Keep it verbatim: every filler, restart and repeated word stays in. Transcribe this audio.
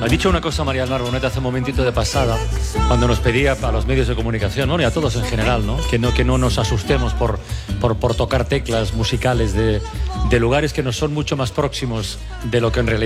Ha dicho una cosa María del Mar Bonet hace un momentito de pasada, cuando nos pedía a los medios de comunicación, ¿no? Y a todos en general, ¿no? Que no, que no nos asustemos por, por, por tocar teclas musicales de, de lugares que nos son mucho más próximos de lo que en realidad